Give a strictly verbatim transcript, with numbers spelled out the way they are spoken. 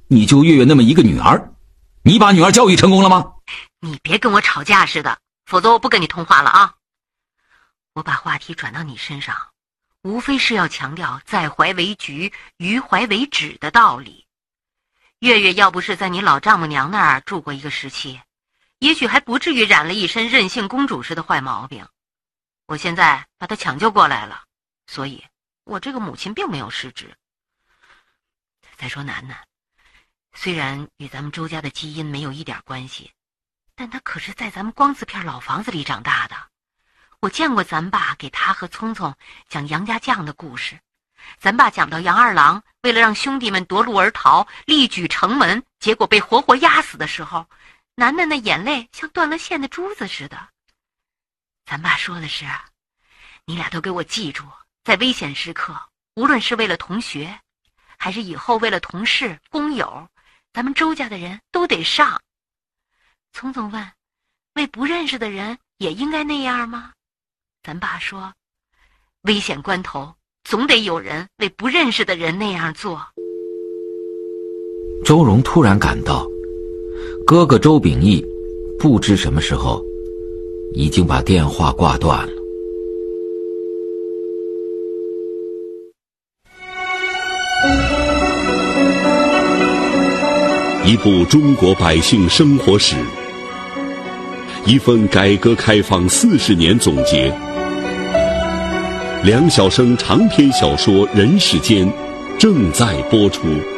你就月月那么一个女儿，你把女儿教育成功了吗？ 你别跟我吵架似的，否则我不跟你通话了啊！我把话题转到你身上，无非是要强调在怀为橘，于怀为枳的道理。月月要不是在你老丈母娘那儿住过一个时期，也许还不至于染了一身任性公主似的坏毛病。我现在把她抢救过来了，所以我这个母亲并没有失职。再说楠楠，虽然与咱们周家的基因没有一点关系，但她可是在咱们光字片老房子里长大的。我见过咱爸给她和聪聪讲杨家将的故事，咱爸讲到杨二郎为了让兄弟们夺路而逃，力举城门，结果被活活压死的时候，楠楠的眼泪像断了线的珠子似的。咱爸说的是，你俩都给我记住，在危险时刻，无论是为了同学，还是以后为了同事、工友，咱们周家的人都得上。聪聪问，为不认识的人也应该那样吗？咱爸说，危险关头总得有人为不认识的人那样做。 周荣突然感到，哥哥周秉义不知什么时候已经把电话挂断了。 一部中国百姓生活史，一份改革开放四十年总结。梁晓声长篇小说《人世间》正在播出。